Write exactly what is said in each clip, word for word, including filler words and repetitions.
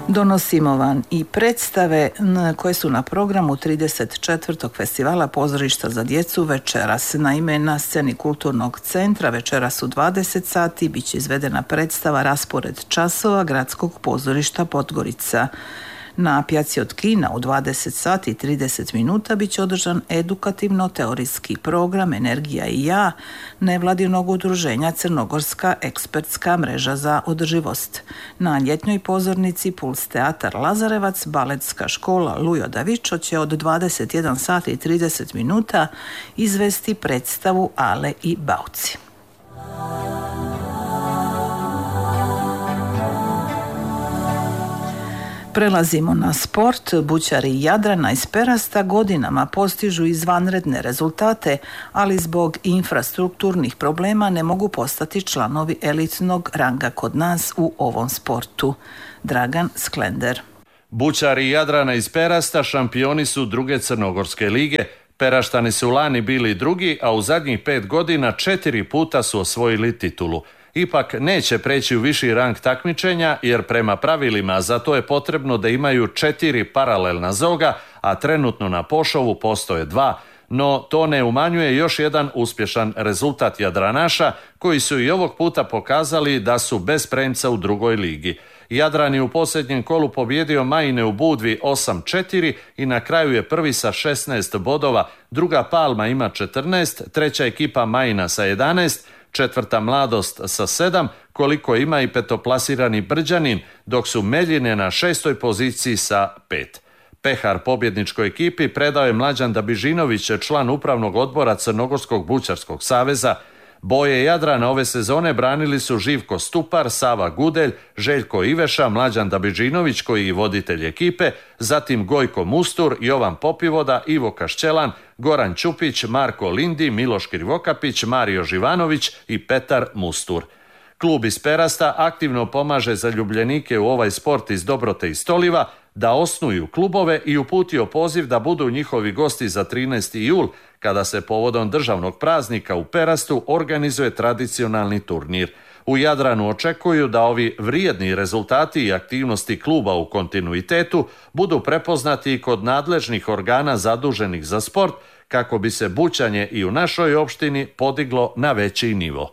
Donosimo vam i predstave koje su na programu trideset četvrtog festivala pozorišta za djecu večeras. Naime, na sceni Kulturnog centra večeras u dvadeset sati bit će izvedena predstava Raspored časova Gradskog pozorišta Podgorica. Na pjaci od kina u dvadeset sati i trideset minuta bit će održan edukativno-teorijski program Energija i ja nevladinog udruženja Crnogorska ekspertska mreža za održivost. Na ljetnjoj pozornici Puls teatar Lazarevac, baletska škola Lujo Davičo će od dvadeset jedan sati i trideset minuta izvesti predstavu Ale i Bauci. Prelazimo na sport. Bućari Jadrana iz Perasta godinama postižu izvanredne rezultate, ali zbog infrastrukturnih problema ne mogu postati članovi elitnog ranga kod nas u ovom sportu. Dragan Sklender. Bućari Jadrana iz Perasta šampioni su druge Crnogorske lige. Peraštani su lani bili drugi, a u zadnjih pet godina četiri puta su osvojili titulu. Ipak neće preći u viši rang takmičenja jer prema pravilima za to je potrebno da imaju četiri paralelna zoga, a trenutno na Pošovu postoje dva, no to ne umanjuje još jedan uspješan rezultat Jadranaša koji su i ovog puta pokazali da su bez premca u drugoj ligi. Jadran je u posljednjem kolu pobjedio Majine u Budvi osam četiri i na kraju je prvi sa šesnaest bodova, druga Palma ima četrnaest, treća ekipa Majina sa jedanaest, četvrta Mladost sa sedam, koliko ima i petoplasirani Brđanin, dok su Meljine na šestoj poziciji sa pet. Pehar pobjedničkoj ekipi predao je Mlađan Dabižinović, član upravnog odbora Crnogorskog bućarskog saveza. Boje Jadrana ove sezone branili su Živko Stupar, Sava Gudelj, Željko Iveša, Mlađan Dabižinović koji je voditelj ekipe, zatim Gojko Mustur, Jovan Popivoda, Ivo Kašćelan, Goran Ćupić, Marko Lindi, Miloš Krivokapić, Mario Živanović i Petar Mustur. Klub iz Perasta aktivno pomaže zaljubljenike u ovaj sport iz Dobrote i Stoliva da osnuju klubove i uputio poziv da budu njihovi gosti za trinaesti jul, kada se povodom državnog praznika u Perastu organizuje tradicionalni turnir. U Jadranu očekuju da ovi vrijedni rezultati i aktivnosti kluba u kontinuitetu budu prepoznati i kod nadležnih organa zaduženih za sport, kako bi se bućanje i u našoj opštini podiglo na veći nivo.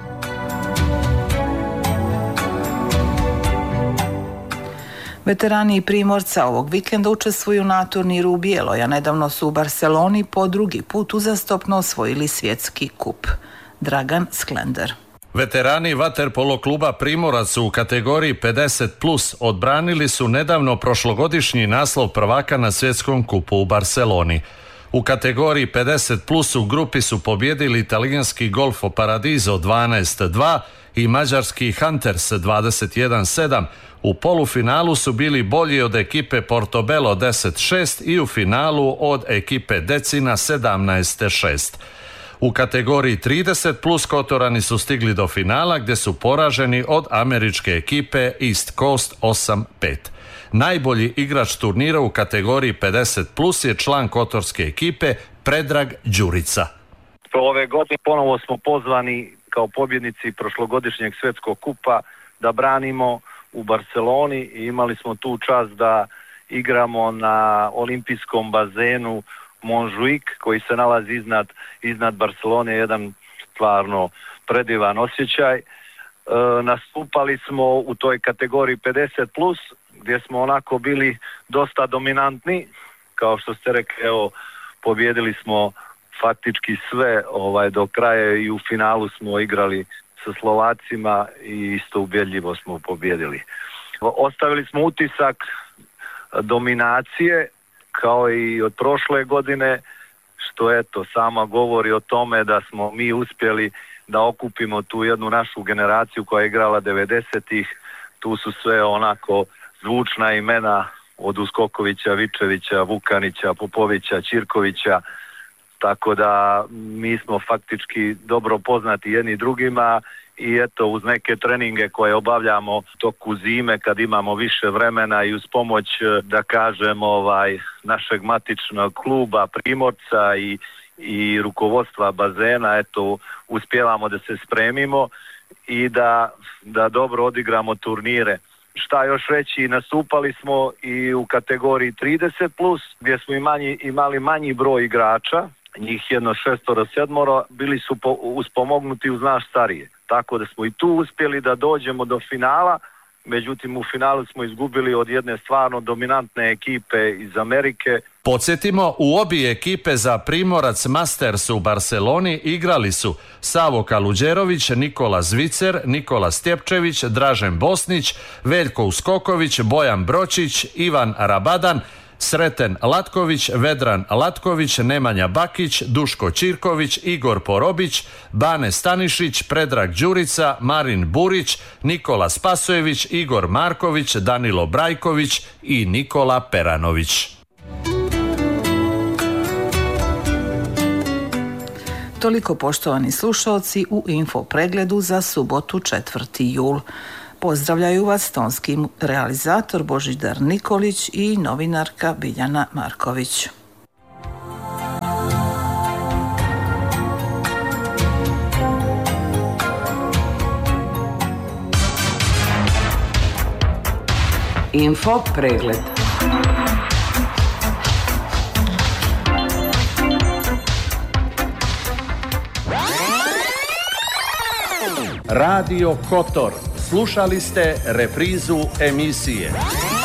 Veterani Primorca ovog vikenda učestvuju na turniru u Bijeloj, a nedavno su u Barceloni po drugi put uzastopno osvojili svjetski kup. Dragan Sklender. Veterani vaterpolo kluba Primorac u kategoriji pedeset plus odbranili su nedavno prošlogodišnji naslov prvaka na svjetskom kupu u Barceloni. U kategoriji pedeset plus u grupi su pobjedili italijanski Golfo Paradiso dvanaest dva i mađarski Hunters dvadeset jedan sedam. U polufinalu su bili bolji od ekipe Portobello deset šest i u finalu od ekipe Decina sedamnaest šest. U kategoriji trideset plus Kotorani su stigli do finala gdje su poraženi od američke ekipe East Coast osam pet. Najbolji igrač turnira u kategoriji pedeset plus je član kotorske ekipe Predrag Đurica. Ove godine ponovo smo pozvani kao pobjednici prošlogodišnjeg svjetskog kupa da branimo u Barceloni i imali smo tu čast da igramo na olimpijskom bazenu Montjuic koji se nalazi iznad, iznad Barcelone, jedan stvarno predivan osjećaj. E, nastupali smo u toj kategoriji pedeset plus gdje smo onako bili dosta dominantni, kao što ste rekli, evo, pobjedili smo faktički sve ovaj, do kraja i u finalu smo igrali sa Slovacima i isto ubjedljivo smo pobjedili. Ostavili smo utisak dominacije kao i od prošle godine, što eto sama govori o tome da smo mi uspjeli da okupimo tu jednu našu generaciju koja je igrala devedesetih. Tu su sve onako zvučna imena od Uskokovića, Vičevića, Vukanića, Popovića, Ćirkovića, tako da mi smo faktički dobro poznati jedni drugima i eto uz neke treninge koje obavljamo toku zime kad imamo više vremena i uz pomoć da kažem ovaj našeg matičnog kluba Primorca i, i rukovodstva bazena, eto uspijevamo da se spremimo i da, da dobro odigramo turnire. šta još reći, nastupali smo i u kategoriji trideset plus, gdje smo i manji, imali manji broj igrača, njih jedno šestoro, sedmoro, bili su po, uspomognuti uz naš starije. Tako da smo i tu uspjeli da dođemo do finala, međutim u finalu smo izgubili od jedne stvarno dominantne ekipe iz Amerike. Podsjetimo, u obje ekipe za Primorac Masters u Barceloni igrali su Savo Kaluđerović, Nikola Zvicer, Nikola Stjepčević, Dražen Bosnić, Veljko Uskoković, Bojan Bročić, Ivan Rabadan, Sreten Latković, Vedran Latković, Nemanja Bakić, Duško Čirković, Igor Porobić, Bane Stanišić, Predrag Đurica, Marin Burić, Nikola Spasojević, Igor Marković, Danilo Brajković i Nikola Peranović. Toliko, poštovani slušalci, u info pregledu za subotu četvrti jul. Pozdravljaju vas tonski realizator Božidar Nikolić i novinarka Biljana Marković. Info pregled. Radio Kotor. Slušali ste reprizu emisije